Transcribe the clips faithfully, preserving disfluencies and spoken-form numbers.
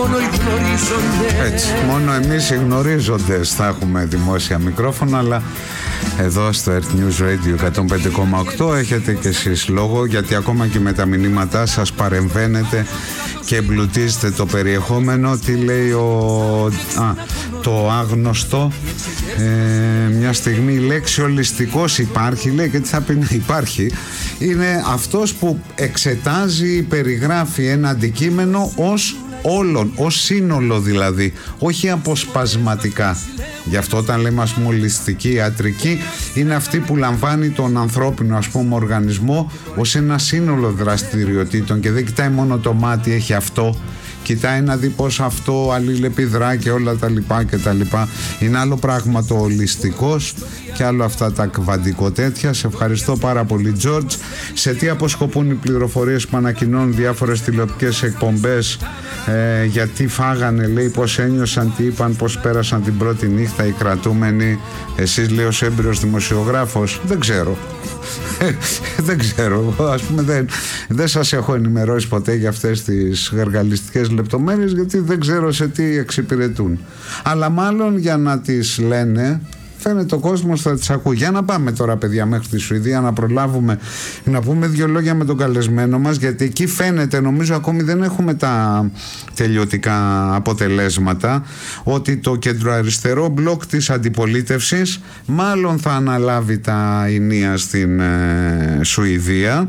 Έτσι, μόνο εμείς οι γνωρίζοντες θα έχουμε δημόσια μικρόφωνα, αλλά εδώ στο Earth News Radio εκατόν πέντε κόμμα οκτώ έχετε και εσείς λόγο, γιατί ακόμα και με τα μηνύματά σας παρεμβαίνετε και εμπλουτίζετε το περιεχόμενο. Τι λέει ο... Α, το άγνωστο, ε, μια στιγμή η λέξη ολιστικός υπάρχει, λέει, και τι θα πει να υπάρχει. Είναι αυτός που εξετάζει, περιγράφει ένα αντικείμενο ως όλων, ως σύνολο δηλαδή, όχι αποσπασματικά. Γι' αυτό όταν λέμε, ας πούμε, ολιστική ιατρική, είναι αυτή που λαμβάνει τον ανθρώπινο, ας πούμε, οργανισμό ως ένα σύνολο δραστηριοτήτων και δεν κοιτάει μόνο το μάτι, έχει αυτό, κοιτάει να δει πως αυτό αλληλεπιδρά και όλα τα λοιπά και τα λοιπά. Είναι άλλο πράγμα το ολιστικός και άλλο αυτά τα κβαντικοτέτια. Σε ευχαριστώ πάρα πολύ, Τζόρτζ. Σε τι αποσκοπούν οι πληροφορίες που ανακοινώνουν διάφορες τηλεοπτικές εκπομπές, ε, γιατί φάγανε, λέει, πως ένιωσαν, τι είπαν, πως πέρασαν την πρώτη νύχτα οι κρατούμενοι? Εσείς, λέει, ως έμπειρος δημοσιογράφος, δεν ξέρω. Δεν ξέρω, ας πούμε, δεν, δεν σας έχω ενημερώσει ποτέ για αυτές τις γαργαλιστικές λεπτομέρειες, γιατί δεν ξέρω σε τι εξυπηρετούν. Αλλά μάλλον για να τις λένε, φαίνεται ο κόσμος θα τις ακούει. Για να πάμε τώρα, παιδιά, μέχρι τη Σουηδία, να προλάβουμε να πούμε δύο λόγια με τον καλεσμένο μας, γιατί εκεί φαίνεται, νομίζω ακόμη δεν έχουμε τα τελειωτικά αποτελέσματα, ότι το κεντροαριστερό μπλοκ της αντιπολίτευσης μάλλον θα αναλάβει τα ηνία στην ε, Σουηδία,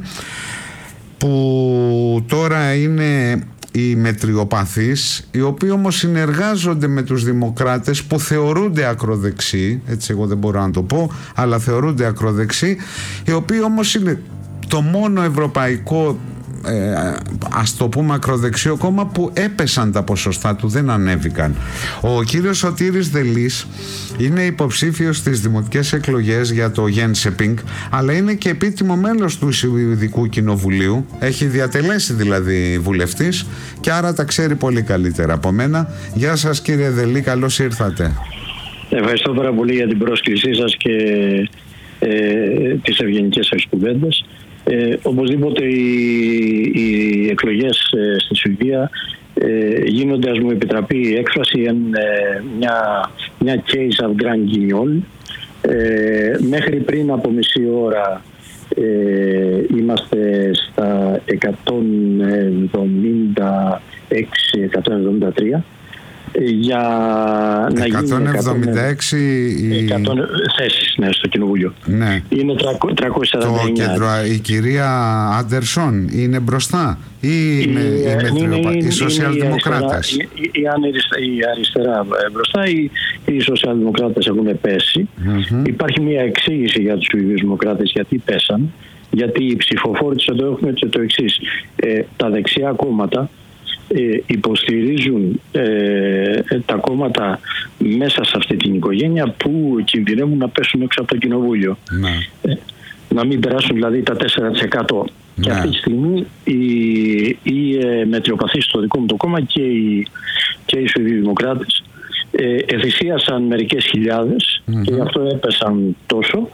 που τώρα είναι οι μετριοπαθείς, οι οποίοι όμως συνεργάζονται με τους δημοκράτες που θεωρούνται ακροδεξιοί, έτσι εγώ δεν μπορώ να το πω, αλλά θεωρούνται ακροδεξιοί, οι οποίοι όμως είναι το μόνο ευρωπαϊκό, ε, ας το πούμε, ακροδεξιό κόμμα που έπεσαν τα ποσοστά του, δεν ανέβηκαν. Ο κύριος Σωτήρης Δελής είναι υποψήφιος στις δημοτικές εκλογές για το Γένσεπινγκ, αλλά είναι και επίτιμο μέλος του Σουηδικού Κοινοβουλίου, έχει διατελέσει δηλαδή βουλευτής και άρα τα ξέρει πολύ καλύτερα από μένα. Γεια σας, κύριε Δελή, καλώς ήρθατε. Ευχαριστώ πάρα πολύ για την πρόσκλησή σας και ε, τις ευγενικές σας κουβέντες. Ε, οπωσδήποτε οι, οι εκλογές ε, στη Σουηδία ε, γίνονται, ας μου επιτραπεί η έκφραση, ε, μια, μια case of grand guignol. Ε, μέχρι πριν από μισή ώρα ε, είμαστε στα εκατόν εβδομήντα έξι εκατόν εβδομήντα τρία. Για να εκατόν εβδομήντα έξι εκατόν θέσεις, ναι, στο Κοινοβούλιο. Ναι. Είναι τριακόσια σαράντα εννιά. Το κέντρο, η κυρία Άντερσον είναι μπροστά ή είναι, η, είναι, είναι, οι σοσιαλδημοκράτες? Η, η, η, η αριστερά μπροστά, οι, οι σοσιαλδημοκράτες έχουν πέσει. Mm-hmm. Υπάρχει μια εξήγηση για τους δημοκράτες γιατί πέσαν. Γιατί οι ψηφοφόροι τους εδώ έχουν το εξής. Ε, τα δεξιά κόμματα Ε, υποστηρίζουν ε, τα κόμματα μέσα σε αυτή την οικογένεια που κινδυνεύουν να πέσουν έξω από το κοινοβούλιο. Ναι. Ε, να μην περάσουν δηλαδή τα τέσσερα τοις εκατό. Ναι. Και αυτή τη στιγμή οι, οι ε, μετριοπαθείς στο δικό μου το κόμμα και οι, και οι Σουηδοί Δημοκράτες ε, εθυσίασαν μερικές χιλιάδες mm-hmm. και γι' αυτό έπεσαν τόσο.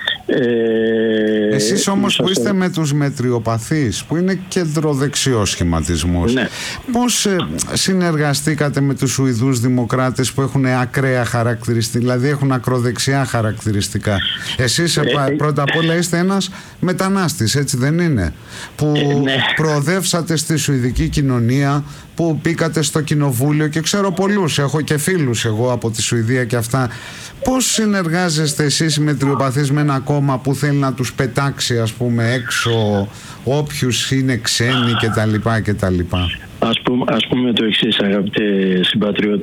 Ε, Εσείς όμως που είστε με τους μετριοπαθείς, που είναι κεντροδεξιός σχηματισμός, ναι. πώς ε, συνεργαστήκατε με τους Σουηδούς Δημοκράτες που έχουν ακραία χαρακτηριστικά, δηλαδή έχουν ακροδεξιά χαρακτηριστικά? Εσείς ε, ε, πρώτα απ' όλα είστε ένας μετανάστης, έτσι δεν είναι, που ε, ναι. προοδεύσατε στη Σουηδική κοινωνία, που μπήκατε στο κοινοβούλιο και ξέρω πολλούς, έχω και φίλους εγώ από τη Σουηδία και αυτά. Πώς συνεργάζεστε εσείς οι μετριοπαθείς με ένα κόμμα που θέλει να τους πετάξει, ας πούμε, έξω όποιους είναι ξένοι κτλ. κτλ. Ας πούμε, ας πούμε το εξής, αγαπητέ συμπατριώτη.